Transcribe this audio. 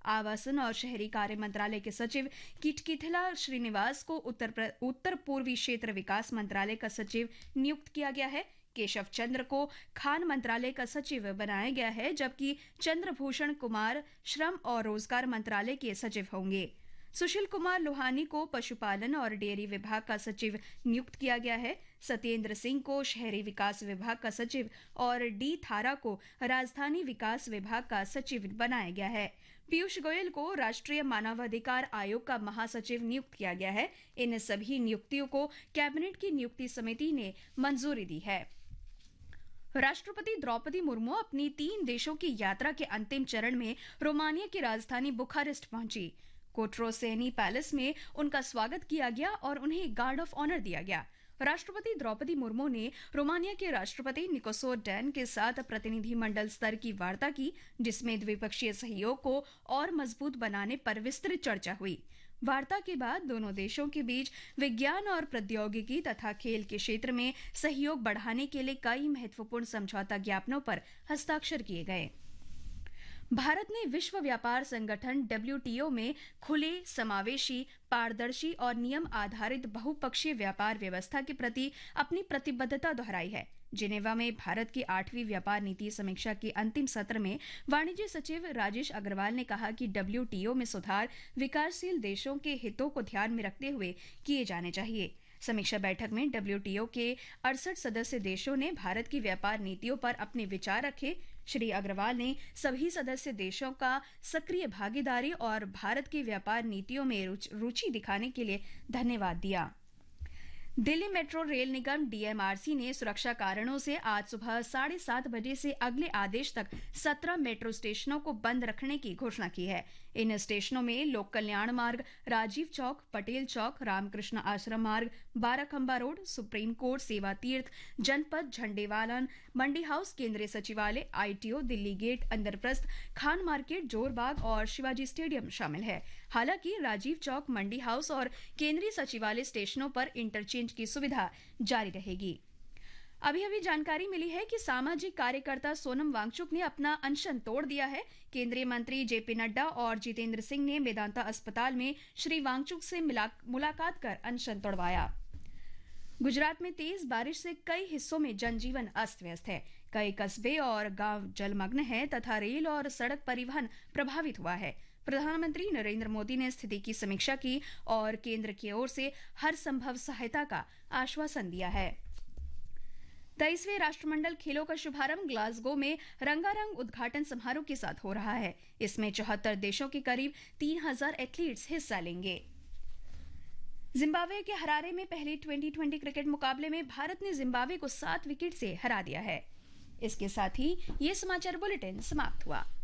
आवासन और शहरी कार्य मंत्रालय के सचिव किटकिथला श्रीनिवास को उत्तर पूर्वी क्षेत्र विकास मंत्रालय का सचिव नियुक्त किया गया है। केशव चंद्र को खान मंत्रालय का सचिव बनाया गया है, जबकि चंद्रभूषण कुमार श्रम और रोजगार मंत्रालय के सचिव होंगे। सुशील कुमार लोहानी को पशुपालन और डेयरी विभाग का सचिव नियुक्त किया गया है। सत्येंद्र सिंह को शहरी विकास विभाग का सचिव और डी थारा को राजधानी विकास विभाग का सचिव बनाया गया है। पीयूष गोयल को राष्ट्रीय मानवाधिकार आयोग का महासचिव नियुक्त किया गया है। इन सभी नियुक्तियों को कैबिनेट की नियुक्ति समिति ने मंजूरी दी है। राष्ट्रपति द्रौपदी मुर्मू अपनी 3 देशों की यात्रा के अंतिम चरण में रोमानिया की राजधानी बुखारेस्ट पहुंची। कोट्रोसेनी पैलेस में उनका स्वागत किया गया और उन्हें गार्ड ऑफ ऑनर दिया गया। राष्ट्रपति द्रौपदी मुर्मू ने रोमानिया के राष्ट्रपति निकोसो डैन के साथ प्रतिनिधिमंडल स्तर की वार्ता की, जिसमें द्विपक्षीय सहयोग को और मजबूत बनाने पर विस्तृत चर्चा हुई। वार्ता के बाद दोनों देशों के बीच विज्ञान और प्रौद्योगिकी तथा खेल के क्षेत्र में सहयोग बढ़ाने के लिए कई महत्वपूर्ण समझौता ज्ञापनों पर हस्ताक्षर किए गए। भारत ने विश्व व्यापार संगठन WTO में खुले, समावेशी, पारदर्शी और नियम आधारित बहुपक्षीय व्यापार व्यवस्था के प्रति अपनी प्रतिबद्धता दोहराई है। जिनेवा में भारत की 8वीं व्यापार नीति समीक्षा के अंतिम सत्र में वाणिज्य सचिव राजेश अग्रवाल ने कहा कि WTO में सुधार विकासशील देशों के हितों को ध्यान में रखते हुए किए जाने चाहिए। समीक्षा बैठक में WTO के 68 सदस्य देशों ने भारत की व्यापार नीतियों पर अपने विचार रखे। श्री अग्रवाल ने सभी सदस्य देशों का सक्रिय भागीदारी और भारत की व्यापार नीतियों में रुचि दिखाने के लिए धन्यवाद दिया। दिल्ली मेट्रो रेल निगम DMRC ने सुरक्षा कारणों से आज सुबह 7:30 बजे से अगले आदेश तक 17 मेट्रो स्टेशनों को बंद रखने की घोषणा की है। इन स्टेशनों में लोक कल्याण मार्ग, राजीव चौक, पटेल चौक, रामकृष्ण आश्रम मार्ग, बाराखंबा रोड, सुप्रीम कोर्ट, सेवा तीर्थ, जनपद, झंडेवालन, मंडी हाउस, केंद्रीय सचिवालय, ITO, Delhi gate, Indraprastha, Khan market, Jorbagh और शिवाजी स्टेडियम शामिल है। हालांकि राजीव चौक, मंडी हाउस और केंद्रीय सचिवालय स्टेशनों पर इंटरचेंज की सुविधा जारी रहेगी। अभी जानकारी मिली है कि सामाजिक कार्यकर्ता सोनम वांगचुक ने अपना अनशन तोड़ दिया है। केंद्रीय मंत्री JP नड्डा और जितेंद्र सिंह ने मेदांता अस्पताल में श्री वांगचुक से मुलाकात कर अनशन तोड़वाया। गुजरात में तेज बारिश से कई हिस्सों में जनजीवन अस्त व्यस्त है। कई कस्बे और गांव जलमग्न हैं तथा रेल और सड़क परिवहन प्रभावित हुआ है। प्रधानमंत्री नरेंद्र मोदी ने स्थिति की समीक्षा की और केंद्र की ओर से हर संभव सहायता का आश्वासन दिया है। 23वें राष्ट्रमंडल खेलों का शुभारंभ ग्लासगो में रंगारंग उद्घाटन समारोह के साथ हो रहा है। इसमें 74 देशों के करीब 3000 एथलीट्स हिस्सा लेंगे। जिम्बाब्वे के हरारे में पहले 2020 क्रिकेट मुकाबले में भारत ने जिम्बाब्वे को 7 विकेट से हरा दिया है। इसके साथ ही ये समाचार बुलेटिन समाप्त हुआ।